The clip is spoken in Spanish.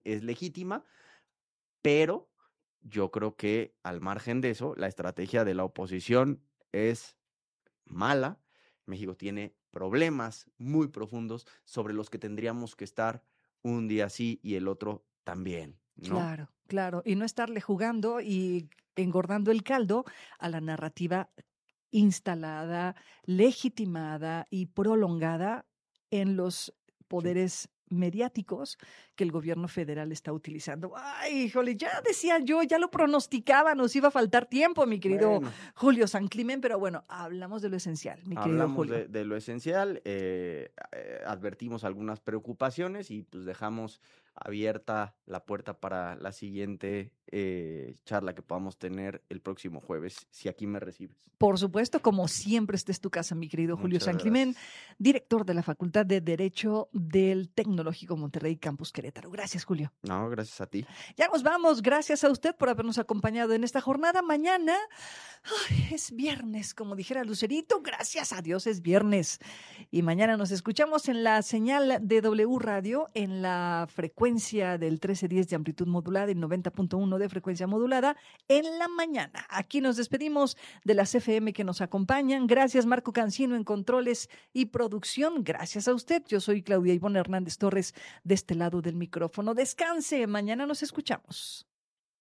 es legítima, pero yo creo que al margen de eso, la estrategia de la oposición es mala. México tiene problemas muy profundos sobre los que tendríamos que estar un día sí y el otro también, ¿no? Claro, claro. Y no estarle jugando y engordando el caldo a la narrativa instalada, legitimada y prolongada en los Sí. poderes mediáticos que el gobierno federal está utilizando. Ay, híjole, ya decía yo, ya lo pronosticaba, nos iba a faltar tiempo, mi querido Bueno, Julio San Climen, pero bueno, hablamos de lo esencial, mi querido hablamos Julio. de lo esencial, advertimos algunas preocupaciones y pues dejamos abierta la puerta para la siguiente charla que podamos tener el próximo jueves, si aquí me recibes. Por supuesto, como siempre, esta es tu casa, mi querido Julio Muchas San Climen, gracias. director de la Facultad de Derecho del Tecnológico Monterrey Campus Querétaro. Gracias, Julio. No, gracias a ti. Ya nos vamos. Gracias a usted por habernos acompañado en esta jornada. Mañana es viernes, como dijera Lucerito. Gracias a Dios es viernes. Y mañana nos escuchamos en la señal de W Radio, en la frecuencia del 1310 de amplitud modulada y 90.1 de frecuencia modulada en la mañana. Aquí nos despedimos de las FM que nos acompañan. Gracias, Marco Cancino, en controles y producción. Gracias a usted. Yo soy Claudia Ivonne Hernández Torres, de este lado del micrófono. Descanse. Mañana nos escuchamos.